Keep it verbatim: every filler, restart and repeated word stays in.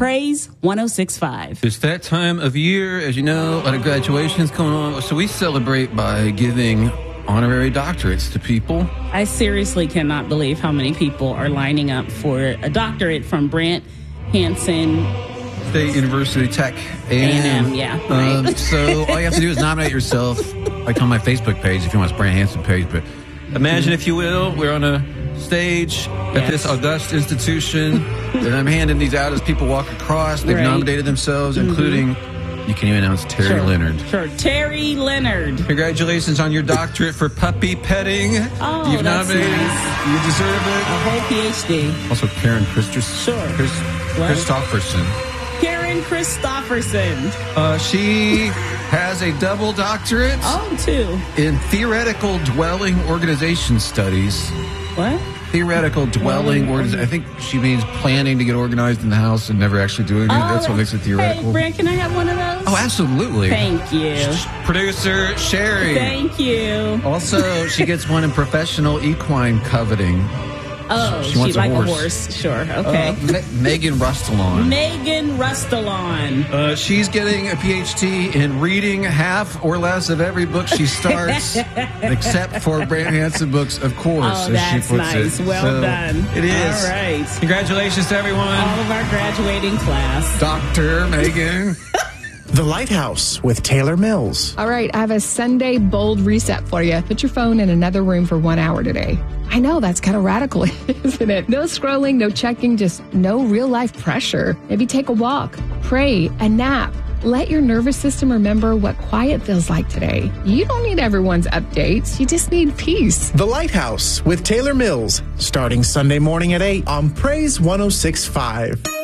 Praise one oh six point five. It's that time of year, as you know, a lot of graduations going on. So we celebrate by giving honorary doctorates to people. I seriously cannot believe how many people are lining up for a doctorate from Brant Hansen State University Tech A and M. Yeah, right. Um, so all you have to do is nominate yourself, like on my Facebook page if you want, it's Brant Hansen page. But imagine, if you will, we're on a stage at Yes. this august institution, and I'm handing these out as people walk across. They've Right. nominated themselves, including, you can even announce Terry Sure. Leonard. Sure, Terry Leonard. Congratulations on your doctorate for puppy petting. Oh, You've that's nominated. nice. You deserve A it. whole P H D. Also, Karen Christus- Sure. Chris, What? Christopherson. Karen Christopherson. Uh, she has a double doctorate Oh, two. in theoretical dwelling organization studies. What? Theoretical dwelling, Dwelling organiz- I think she means planning to get organized in the house and never actually doing it. That's what makes it theoretical. Hey, Brant, can I have one of those? Oh, absolutely. Thank you. Producer Sherry. Thank you. Also, she gets one in professional equine coveting. Oh, She she, wants a like horse. a horse. Sure. Okay. Uh, Me- Megan Rustalon. Megan Rustalon. Uh, she's getting a P H D in reading half or less of every book she starts, except for Brant Hansen books, of course, Oh, as that's she puts nice. it. Well So done. It is. All right. Congratulations to everyone. All of our graduating class. Doctor Megan. The Lighthouse with Taylor Mills. All right, I have a Sunday bold reset for you. Put your phone in another room for one hour today. I know that's kind of radical, isn't it? No scrolling, no checking, just no real life pressure. Maybe take a walk, pray, a nap. Let your nervous system remember what quiet feels like today. You don't need everyone's updates. You just need peace. The Lighthouse with Taylor Mills. Starting Sunday morning at eight on Praise one oh six point five.